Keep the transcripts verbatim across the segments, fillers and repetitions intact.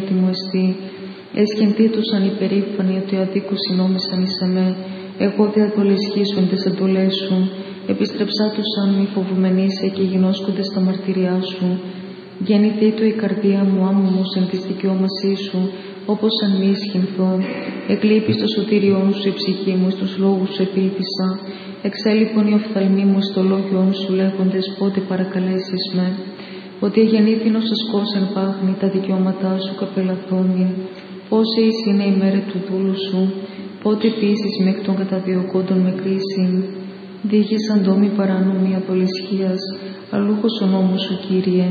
τι μου εστί. Εσχεντήτωσαν υπερήφανοι ότι αδίκως συνόμισαν εις εμέ. Εγώ δε αντολεσχήσω εν τες εντολές σου. Επιστρεψάτωσαν μη φοβουμενήσε και γινώσκονται στα μαρτυριά σου. Γεννηθεί του η καρδία μου άμμος εν της δικαιώμασή σου, όπως αν μη ισχυνθώ. Εκλείπει στο σωτήριόν σου η ψυχή μου, στους λόγους σου επήλθησα. Εξέλιπον οι οφθαλμοί μου στο λόγιόν σου λέγοντες πότε παρακαλέσεις με. Ότι εγεννήθην ως ασκός εν πάγνη τα δικαιώματά σου καπελαθώνει. Πόση εις είναι η μέρα του δούλου σου, πότε πείσεις με εκ των καταδιωκόντων με κρίση. Δίγησαν τόμοι παράνομοι απολυσχίας, αλλούχος ο νόμος σου, Κύριε.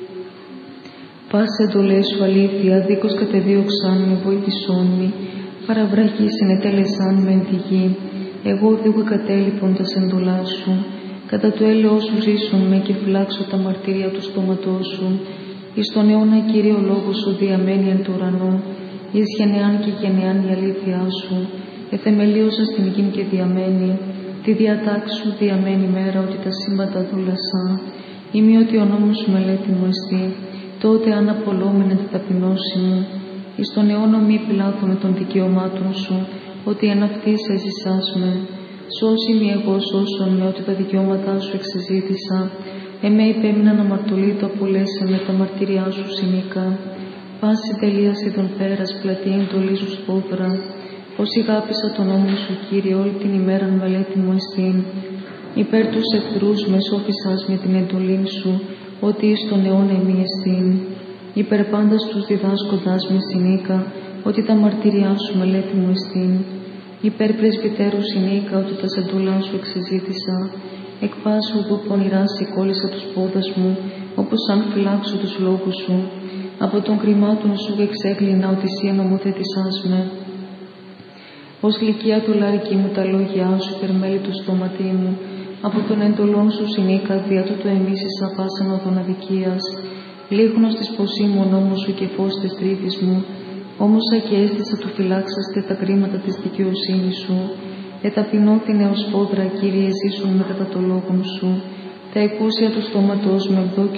Πάσε εντολές σου αλήθεια, δίκως κατεδίωξαν με βοήθησόν μη, παραβραχή συνετέλεσαν με εν τη γη. Εγώ δίγου κατέλειπον τας εντολάς σου, κατά το έλεος σου ζήσουν με και φυλάξω τα μαρτύρια του στόματός σου. Εις τον αιώνα, Κύριε, ο λόγος σου διαμένει εν το ουρανό, εις γενεάν και γενεάν η αλήθειά σου. Εθεμελίωσα στην γην και διαμένει, τη διατάξη σου διαμένει μέρα ότι τα σύμπαντα δούλασα. Είμαι ότι ο νόμος σου μελέτη μου εστί, τότε αν απολόμενε τη ταπεινώση μου. Εις τον αιώνα μη πειλάθω με των δικαιωμάτων σου, ότι εν αυτής έζησάς με. Σώσει μη εγώ σώσον με ότι τα δικαιώματά σου εξεζήτησα. Εμέ υπέμειναν αμαρτωλή το απολέσαι με τα μαρτυριά σου συνήκα. Πάση τελείαση των πέρας πλατείην το λύσου σπόδρα. Πως ηγάπησα τον νόμο σου, Κύριε, όλη την ημέραν μελέτη μου εστίν. Υπέρ τους εχθρούς με σώφισας με την εντολήν σου, ότι εις τον αιώνα εμεί εστίν. Υπέρ πάντας τους διδάσκοντας με συνήκα, ότι τα μαρτυριά σου μελέτη μου εστίν. Υπέρ πρεσβυτέρου συνήκα, ότι τα σεντολά σου εξεζήτησα. Εκ πάσου που πονηρά σηκώλησα τους πόδας μου, όπως αν φυλάξω τους λόγους σου. Από των κρυμάτων σου εξέκλεινα, ότι εσύ νομοθέτησάς με. Ως γλυκιά του λαρική μου τα λόγια σου, υπερμέλη του στόματί μου. Από των εντολών σου συνήκα, δια τούτο εμίσησα πάσαν οδον αδικίας. Λίγνος της ποσή μου ο νόμος σου και φως της τρίφης μου. Όμως και αίσθησα του φυλάξαστε τα κρίματα της δικαιοσύνης σου. Εταπεινώθηνε ως πόδρα, Κύριε, ζήσουν με κατά το λόγον σου. Τα εκούσια του στόματος με ευδόκη